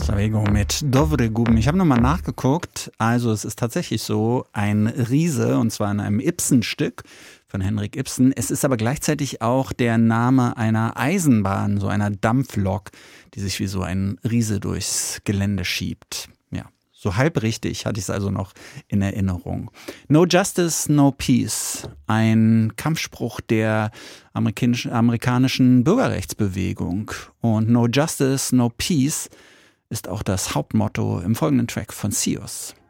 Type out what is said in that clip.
Savego mit Dovre Gubin. Ich habe nochmal nachgeguckt. Also es ist tatsächlich so ein Riese, und zwar in einem Ibsen-Stück von Henrik Ibsen. Es ist aber gleichzeitig auch der Name einer Eisenbahn, so einer Dampflok, die sich wie so ein Riese durchs Gelände schiebt. Ja, so halb richtig hatte ich es also noch in Erinnerung. No Justice, No Peace. Ein Kampfspruch der amerikanischen Bürgerrechtsbewegung. Und No Justice, No Peace ist auch das Hauptmotto im folgenden Track von Sios.